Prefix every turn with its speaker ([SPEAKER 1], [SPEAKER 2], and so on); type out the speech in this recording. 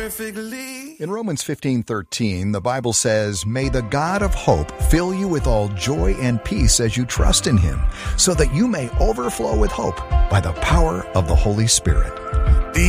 [SPEAKER 1] perfectly.
[SPEAKER 2] In Romans 15:13, the Bible says, "May the God of hope fill you with all joy and peace as you trust in Him, so that you may overflow with hope by the power of the Holy Spirit."